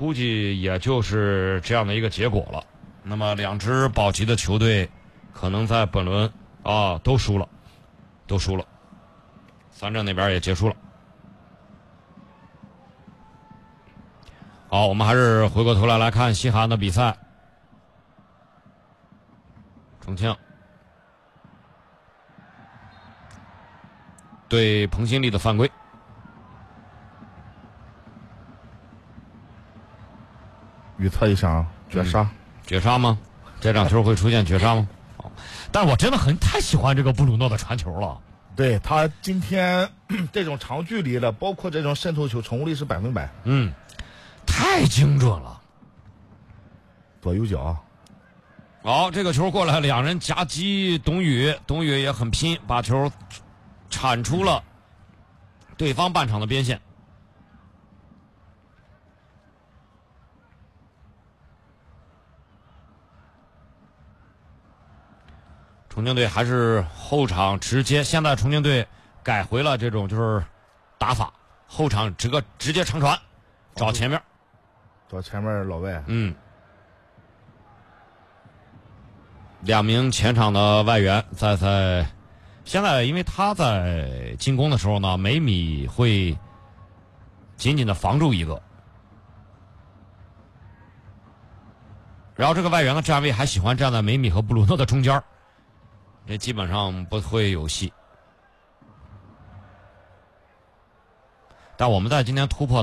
估计也就是这样的一个结果了。那么两支保级的球队可能在本轮都输了，三镇那边也结束了。好，我们还是回过头来看西汉的比赛。重庆对彭新力的犯规， 预测一下绝杀， 绝杀吗？这场球会出现绝杀吗？但我真的太喜欢这个布鲁诺的传球了。 对，他今天这种长距离的，包括这种渗透球，成功率是100%。 太精准了。 左右脚。 好，这个球过来，两人夹击董宇也很拼，把球铲出了对方半场的边线。重庆队还是后场直接，现在重庆队改回了这种就是打法，后场直接长传，找前面老外。 两名前场的外援在现在，因为他在进攻的时候呢，梅米会紧紧的防住一个，然后这个外援的站位还喜欢站在梅米和布鲁诺的中间，这基本上不会有戏。但我们在今天突破